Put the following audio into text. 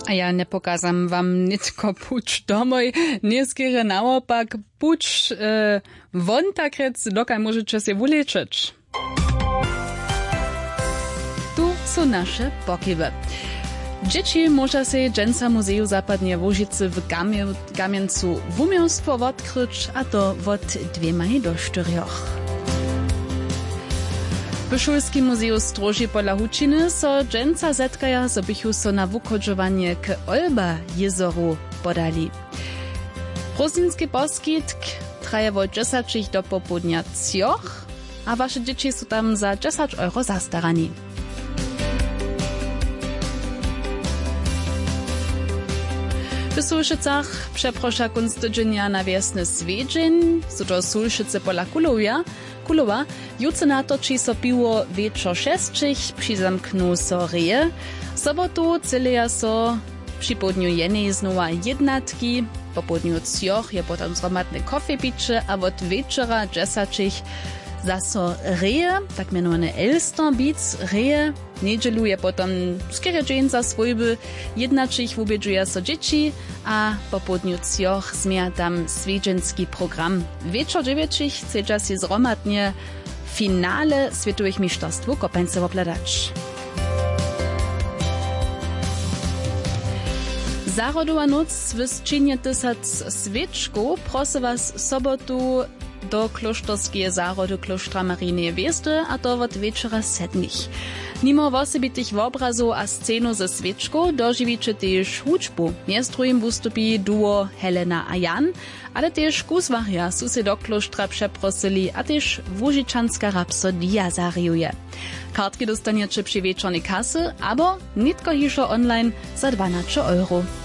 A ja nie pokazam wam nitko puć domoj, nieskere naopak puć won takrec, dokaj możecie się uleczyć. Tu są nasze pokywy. Dzieci może się dżęca Muzeju Zapadnie Łużycy w Kamieńcu wumiostwo odkryć, a to od 2 do 4. W Szulskim Muzeju Stroži pola Hučiny so dżęca zetkaja, so bychu so na wukodžovanie k Olba jezoru podali. Prosinski poskitk traje od 10 do popołudnia 3, a wasze dzieci są tam za 10 euro zastarani. W Sulszycach przeprosza kunstydzenia na wiesny swiedzień, są to Sulszyce pola Kulowa, juce na to, czy so piło wieczor 6, przyzamknął so reje. Sobotu celeja so przy południu jenej znowa jednatki, po południu 3 je potem zromadne kofie picze, a od wieczora 10 zaso reje, tak mianowane Elsternbic reje. Niedzielu je potom skiery dżęca swojby, jednaczych ubiedżuje so dzieci, a po południu 3 zmia tam swiedźenski program. Wieczor 9 chcecie się zromadnie finale Światowych Mistrzostw kopańce obladać. Zarodowa noc w sczynie 1000 świeczków proszę was sobotu do klosztorskie zarody klosztra Marynie Wiesty, a to od wieczora 7. Mimo osobitych obrazów a scenu ze świeczką dożywicie też huczbu. Między drugim wystąpi duo Helena a Jan, ale też Kuzwaria su się do klosztra przeprosili, a też Łużyczanska rapsodia zariuje. Kartki dostaniecie przy wieczornej kasy, albo nitko hiżo online za 12 euro.